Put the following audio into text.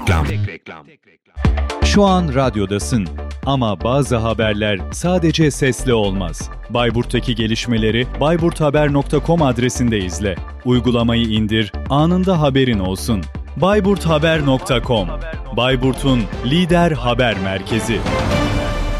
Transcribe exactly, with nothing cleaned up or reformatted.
Reklam. Şu an radyodasın ama bazı haberler sadece sesli olmaz. Bayburt'taki gelişmeleri bayburt haber nokta com adresinde izle. Uygulamayı indir, anında haberin olsun. bayburt haber nokta com, Bayburt'un lider haber merkezi.